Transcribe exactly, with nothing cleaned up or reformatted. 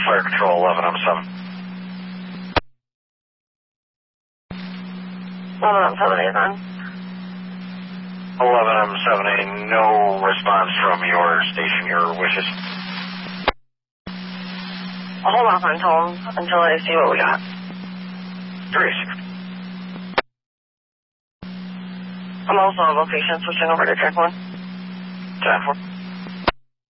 Fire Control eleven M seven. eleven M seven A then. eleven M seven A, no response from your station, your wishes. I'll hold off until, until I see what we got. Trace. I'm also on location, switching over to track one. ten four.